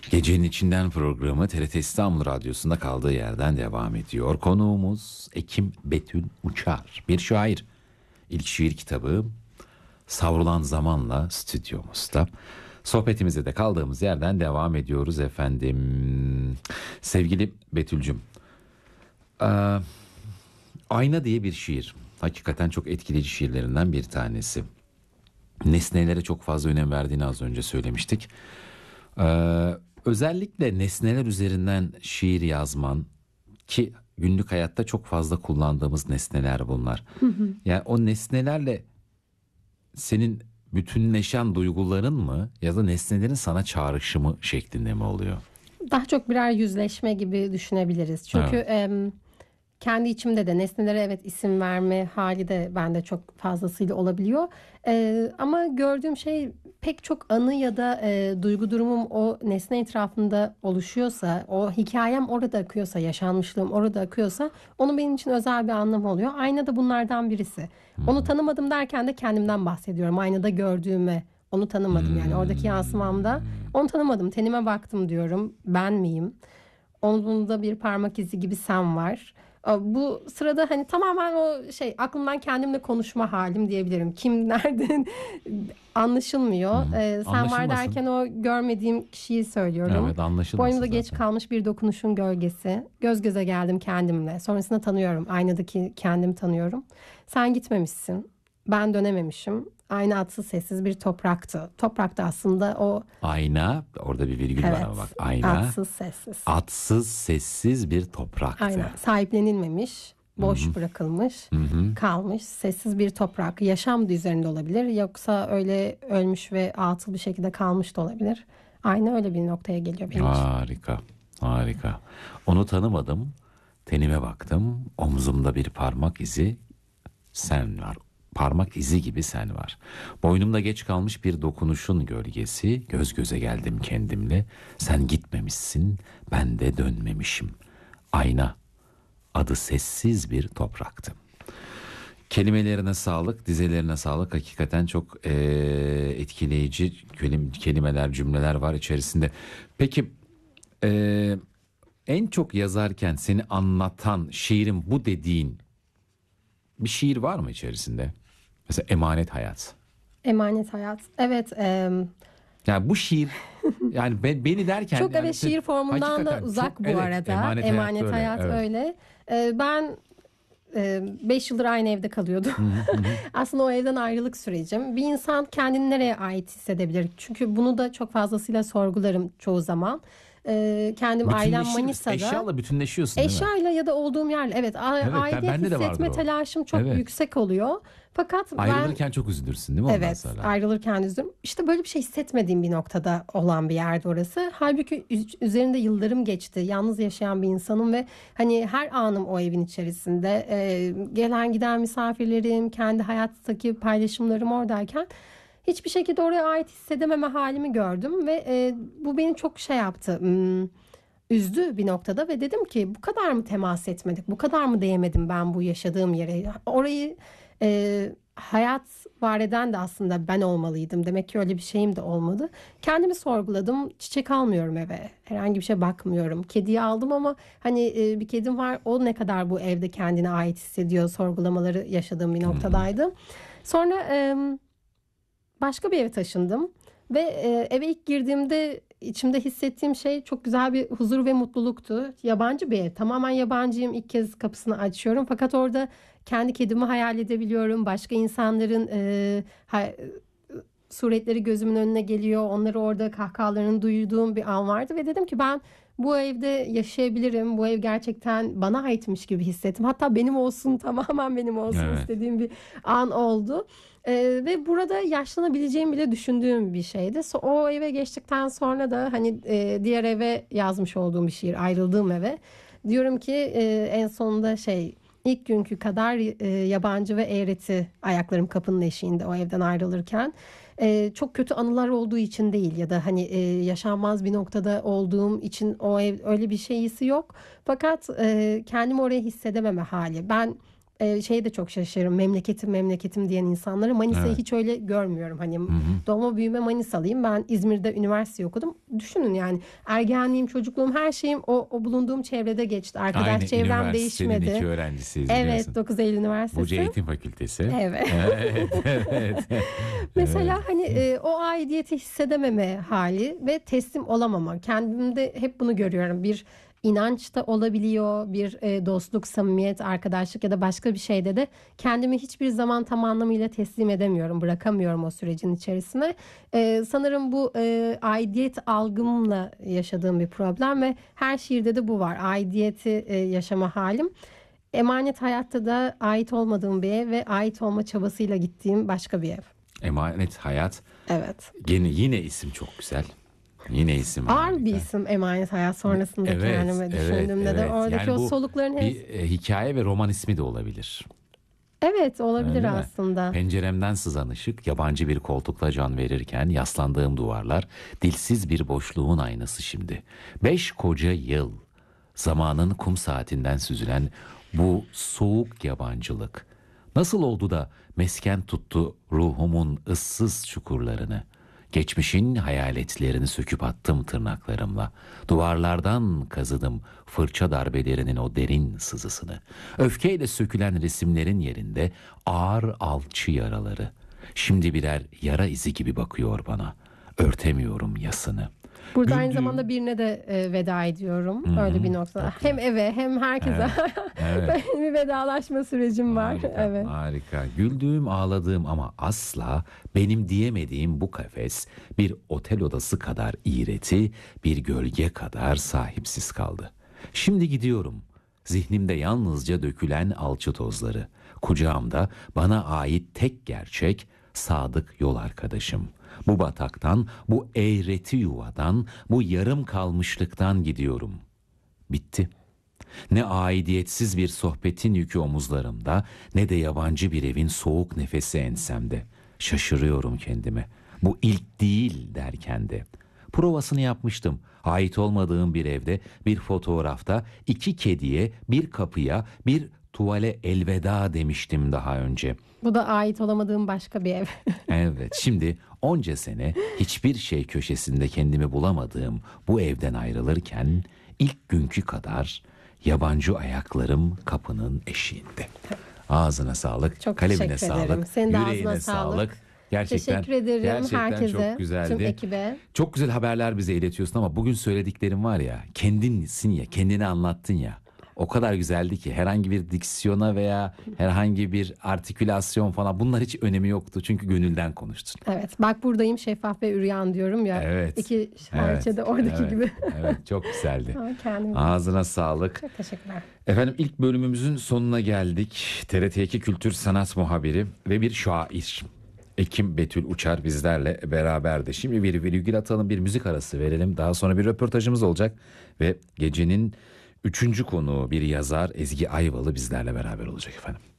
Gecenin içinden programı TRT İstanbul Radyosu'nda kaldığı yerden devam ediyor. Konuğumuz Ekim Betül Uçar, bir şair. İlk şiir kitabı Savrulan Zamanla stüdyomuzda. Sohbetimize de kaldığımız yerden devam ediyoruz efendim. Sevgili Betül'cüm, Ayna diye bir şiir. Hakikaten çok etkileyici şiirlerinden bir tanesi. Nesnelere çok fazla önem verdiğini az önce söylemiştik. Özellikle nesneler üzerinden şiir yazman, ki günlük hayatta çok fazla kullandığımız nesneler bunlar. Yani o nesnelerle senin bütünleşen duyguların mı ya da nesnelerin sana çağrışımı şeklinde mi oluyor? Daha çok birer yüzleşme gibi düşünebiliriz. Çünkü kendi içimde de nesnelere evet isim verme hali de bende çok fazlasıyla olabiliyor. Ama gördüğüm şey pek çok anı ya da duygu durumum o nesne etrafında oluşuyorsa, o hikayem orada akıyorsa, yaşanmışlığım orada akıyorsa onun benim için özel bir anlamı oluyor. Ayna da bunlardan birisi. Onu tanımadım derken de kendimden bahsediyorum. Aynada gördüğüme onu tanımadım, yani oradaki yansımamda onu tanımadım. Tenime baktım diyorum. Ben miyim? Omzumda bir parmak izi gibi sen var. Bu sırada hani tamamen o aklımdan kendimle konuşma halim diyebilirim. Kim nereden anlaşılmıyor. Sen var derken o görmediğim kişiyi söylüyorum. Evet, anlaşılmasın Boynumda zaten. geç kalmış bir dokunuşun gölgesi. Göz göze geldim kendimle. Sonrasında tanıyorum. Aynadaki kendimi tanıyorum. Sen gitmemişsin. Ben dönememişim. Ayna atsız sessiz bir topraktı. Toprakta aslında o... Ayna, orada bir virgül var ama bak. Ayna, atsız sessiz. atsız sessiz bir topraktı. Aynen. Sahiplenilmemiş, boş bırakılmış, kalmış, sessiz bir toprak. Yaşam da üzerinde olabilir. Yoksa öyle ölmüş ve atıl bir şekilde kalmış da olabilir. Ayna öyle bir noktaya geliyor benim için. Harika, harika. Onu tanımadım. Tenime baktım. Omzumda bir parmak izi sen var. Parmak izi gibi sen var. Boynumda geç kalmış bir dokunuşun gölgesi. Göz göze geldim kendimle. Sen gitmemişsin, ben de dönmemişim. Ayna, adı sessiz bir topraktı. Kelimelerine sağlık, dizelerine sağlık. Hakikaten çok etkileyici kelimeler, cümleler var içerisinde. Peki en çok yazarken seni anlatan şiirin bu dediğin bir şiir var mı içerisinde? Mesela Emanet Hayat. Emanet hayat. Evet. Yani bu şiir, yani beni derken... Çok yani evet, şiir formundan da uzak bu arada. Emanet hayat öyle. Ben 5 yıldır aynı evde kalıyordum. Aslında o evden ayrılık sürecim. Bir insan kendini nereye ait hissedebilir? Çünkü bunu da çok fazlasıyla sorgularım çoğu zaman. Kendim ailem Manisa'da. Eşyayla bütünleşiyorsun değil mi? Eşyayla ya da olduğum yerle. Evet, aidiyet hissetme telaşım çok yüksek oluyor. Fakat ayrılırken çok üzülürsün değil mi? Evet, sonra ayrılırken üzülürüm. İşte böyle bir şey hissetmediğim bir noktada olan bir yerde orası. Halbuki üzerinde yıllarım geçti. Yalnız yaşayan bir insanım ve hani her anım o evin içerisinde. Gelen giden misafirlerim, kendi hayattaki paylaşımlarım oradayken hiçbir şekilde oraya ait hissedememe halimi gördüm ve bu beni çok yaptı. Üzdü bir noktada ve dedim ki bu kadar mı temas etmedik? Bu kadar mı değemedim ben bu yaşadığım yere? Orayı hayat var eden de aslında ben olmalıydım. Demek ki öyle bir şeyim de olmadı. Kendimi sorguladım. Çiçek almıyorum eve. Herhangi bir şey bakmıyorum. Kediyi aldım ama hani bir kedim var. O ne kadar bu evde kendine ait hissediyor? Sorgulamaları yaşadığım bir noktadaydı. Sonra başka bir eve taşındım. Ve eve ilk girdiğimde içimde hissettiğim şey çok güzel bir huzur ve mutluluktu. Yabancı bir ev. Tamamen yabancıyım. İlk kez kapısını açıyorum. Fakat orada kendi kedimi hayal edebiliyorum. Başka insanların suretleri gözümün önüne geliyor. Onları orada kahkahalarını duyduğum bir an vardı. Ve dedim ki ben bu evde yaşayabilirim. Bu ev gerçekten bana aitmiş gibi hissettim. Hatta benim olsun, tamamen benim olsun istediğim bir an oldu. Ve burada yaşlanabileceğimi bile düşündüğüm bir şeydi. O eve geçtikten sonra da hani diğer eve yazmış olduğum bir şiir, ayrıldığım eve. Diyorum ki en sonunda ilk günkü kadar yabancı ve eğreti ayaklarım kapının eşiğinde o evden ayrılırken. Çok kötü anılar olduğu için değil ya da hani yaşanmaz bir noktada olduğum için o ev öyle bir şeysi yok. Fakat kendimi oraya hissedememe hali. Ben Şeyi de çok şaşırırım. Memleketim memleketim diyen insanları. Manisa'yı Evet. hiç öyle görmüyorum. Hani doğma büyüme Manisalıyım. Ben İzmir'de üniversite okudum. Düşünün yani ergenliğim, çocukluğum, her şeyim o bulunduğum çevrede geçti. Arkadaş Aynı çevrem üniversitenin iki değişmedi. öğrencisiyiz Evet, biliyorsun. 9 Eylül Burcu Üniversitesi. Eğitim Fakültesi. Evet. Evet, evet. Evet. Mesela hani o aidiyeti hissedememe hali ve teslim olamama. Kendimde hep bunu görüyorum. Bir inanç da olabiliyor, bir dostluk, samimiyet, arkadaşlık ya da başka bir şeyde de kendimi hiçbir zaman tam anlamıyla teslim edemiyorum, bırakamıyorum o sürecin içerisine. Sanırım bu aidiyet algımla yaşadığım bir problem ve her şiirde de bu var. Aidiyeti yaşama halim. Emanet hayatta da ait olmadığım bir ev ve ait olma çabasıyla gittiğim başka bir ev. Emanet Hayat. Evet. Yine isim çok güzel. Yine isim Ağır harika. bir isim emanet hayat sonrasında Evet, kendime düşündüğümde evet, de evet. oradaki Yani o bu solukların hepsi. bir hikaye ve roman ismi de olabilir. Evet, olabilir Öyle mi? aslında. Penceremden sızan ışık yabancı bir koltukla can verirken yaslandığım duvarlar dilsiz bir boşluğun aynası şimdi. 5 koca yıl zamanın kum saatinden süzülen bu soğuk yabancılık. Nasıl oldu da mesken tuttu ruhumun ıssız çukurlarını? Geçmişin hayaletlerini söküp attım tırnaklarımla. Duvarlardan kazıdım fırça darbelerinin o derin sızısını. Öfkeyle sökülen resimlerin yerinde ağır alçı yaraları. Şimdi birer yara izi gibi bakıyor bana. Örtemiyorum yasını. Burada aynı Güldüğüm- zamanda birine de veda ediyorum. Öyle bir noktada. çok güzel. Hem eve hem herkese evet. böyle bir vedalaşma sürecim var. Harika, Evet. harika. Güldüğüm, ağladığım ama asla benim diyemediğim bu kafes bir otel odası kadar iğreti, bir gölge kadar sahipsiz kaldı. Şimdi gidiyorum. Zihnimde yalnızca dökülen alçı tozları. Kucağımda bana ait tek gerçek sadık yol arkadaşım. Bu bataktan, bu eğreti yuvadan, bu yarım kalmışlıktan gidiyorum. Bitti. Ne aidiyetsiz bir sohbetin yükü omuzlarımda, ne de yabancı bir evin soğuk nefesi ensemde. Şaşırıyorum kendime. Bu ilk değil derken de. Provasını yapmıştım. Ait olmadığım bir evde, bir fotoğrafta, 2 kediye, bir kapıya, bir tuvale elveda demiştim daha önce. Bu da ait olamadığım başka bir ev. Evet, şimdi onca sene hiçbir şey köşesinde kendimi bulamadığım bu evden ayrılırken ilk günkü kadar yabancı ayaklarım kapının eşiğinde. Ağzına sağlık, Çok kalemine teşekkür ederim. sağlık, Senin de yüreğine ağzına sağlık. Gerçekten, Teşekkür ederim gerçekten herkese, çok güzeldi. tüm ekibe. Çok güzel haberler bize iletiyorsun ama bugün söylediklerim var ya, kendinsin ya, kendini anlattın ya. O kadar güzeldi ki herhangi bir diksiyona veya herhangi bir artikülasyon falan bunlar hiç önemi yoktu. Çünkü gönülden konuştun. Evet, bak buradayım şeffaf ve üreyen diyorum ya. Evet. İki şarkıda oradaki evet, gibi. Evet, çok güzeldi. Ama kendime. Ağzına sağlık. Çok teşekkürler. Efendim ilk bölümümüzün sonuna geldik. TRT2 Kültür Sanat Muhabiri ve bir şair. Ekim Betül Uçar bizlerle beraberdi. Şimdi bir virgül atalım, bir müzik arası verelim. Daha sonra bir röportajımız olacak. Ve gecenin 3. konuğu bir yazar Ezgi Ayvalı bizlerle beraber olacak efendim.